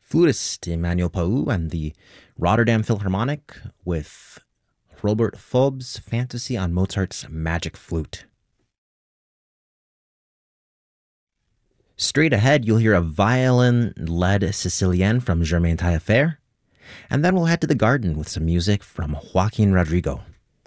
Flutist Emmanuel Pau and the Rotterdam Philharmonic with Robert Fob's Fantasy on Mozart's Magic Flute. Straight ahead, you'll hear a violin-led Sicilienne from Germain Taillefer, and then we'll head to the garden with some music from Joaquin Rodrigo.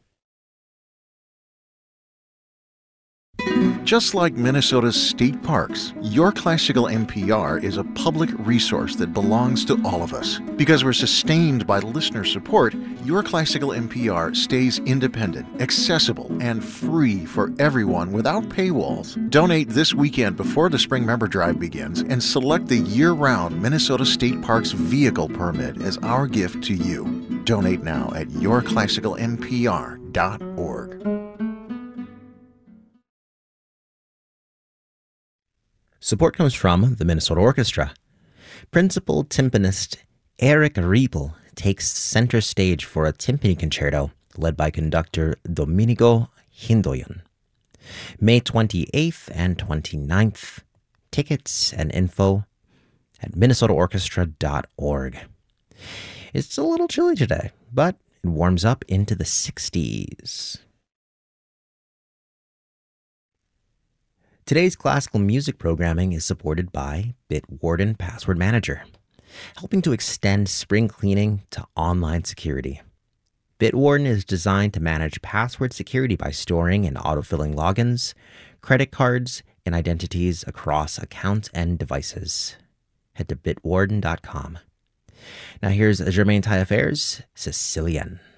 Just like Minnesota's state parks, Your Classical NPR is a public resource that belongs to all of us. Because we're sustained by listener support, Your Classical NPR stays independent, accessible, and free for everyone without paywalls. Donate this weekend before the Spring Member Drive begins and select the year-round Minnesota State Parks vehicle permit as our gift to you. Donate now at yourclassicalnpr.org. Support comes from the Minnesota Orchestra. Principal timpanist Eric Riepel takes center stage for a timpani concerto led by conductor Domenico Hindoyan. May 28th and 29th. Tickets and info at minnesotaorchestra.org. It's a little chilly today, but it warms up into the 60s. Today's classical music programming is supported by Bitwarden Password Manager, helping to extend spring cleaning to online security. Bitwarden is designed to manage password security by storing and autofilling logins, credit cards, and identities across accounts and devices. Head to bitwarden.com. Now here's Germain Taillefer's Sicilienne.